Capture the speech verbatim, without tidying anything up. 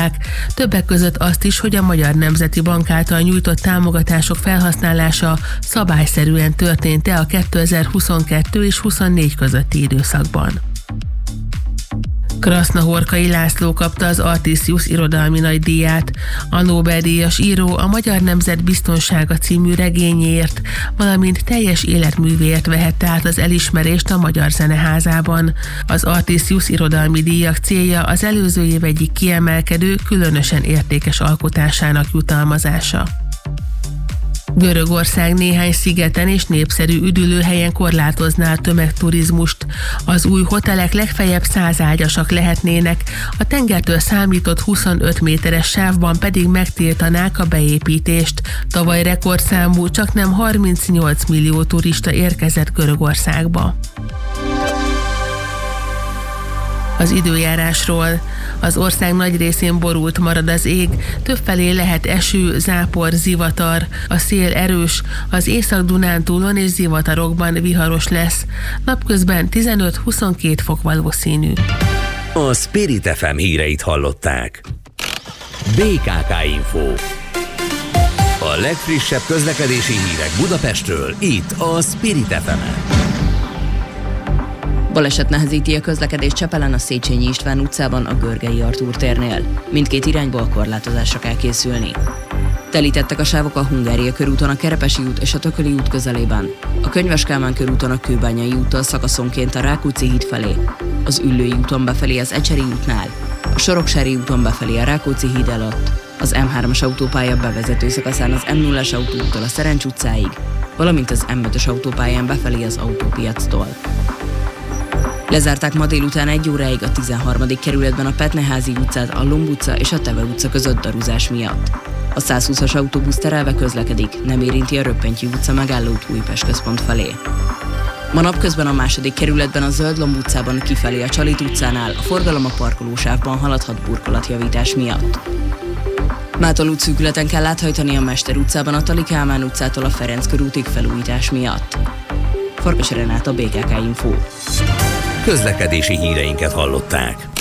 elmondták, többek között azt is, hogy a Magyar Nemzeti Bank által nyújtott támogatások felhasználása szabályszerűen történt-e a kétezer-huszonkettő és huszonnégy közötti időszakban. Krasznahorkai László kapta az Artisius irodalmi nagydíját. A Nobel-díjas író a Magyar Nemzet Biztonsága című regényéért, valamint teljes életművéért vehette át az elismerést a Magyar Zeneházában. Az Artisius irodalmi díjak célja az előző év egyik kiemelkedő, különösen értékes alkotásának jutalmazása. Görögország néhány szigeten és népszerű üdülőhelyen korlátozná a tömegturizmust. Az új hotelek legfeljebb száz ágyasak lehetnének, a tengertől számított huszonöt méteres sávban pedig megtiltanák a beépítést. Tavaly rekordszámú, csaknem harmincnyolc millió turista érkezett Görögországba. Az időjárásról. Az ország nagy részén borult marad az ég, többfelé lehet eső, zápor, zivatar, a szél erős, az Észak-Dunántúlon és zivatarokban viharos lesz. Napközben tizenöt-huszonkét fok valószínű. A Spirit ef em híreit hallották. bé ká ká Info. A legfrissebb közlekedési hírek Budapestről, itt a Spirit ef emen. Baleset nehezíti a közlekedést Csepelen a Széchenyi István utcában a Görgei Artúr térnél. Mindkét irányból korlátozásra kell készülni. Telítettek a sávok a Hungária körúton a Kerepesi út és a Tököli út közelében, a Könyves Kálmán körúton a Kőbányai úttól szakaszonként a Rákóczi híd felé, az Üllői úton befelé az Ecseri útnál, a Soroksári úton befelé a Rákóczi híd előtt, az em hármas autópálya bevezető szakaszán az em nullás autóúttól a Szerencs utcáig, valamint az em ötös autópályán befelé az Autópiactól. Lezárták ma délután egy óráig a tizenharmadik kerületben a Petneházi utcát, a Lomb utca és a Teve utca között daruzás miatt. A százhúszas autóbusz terelve közlekedik, nem érinti a Röppentyű utca megállót Újpest központ felé. Ma napközben a második kerületben a Zöld-Lomb utcában kifelé a Csalit utcánál a forgalom a parkolósávban haladhat burkolatjavítás miatt. Mától útszűkületen kell áthajtani a Mester utcában a Tali Kálmán utcától a Ferenc körútig felújítás miatt. Farkas Renáta, bé ká ká Info. Közlekedési híreinket hallották.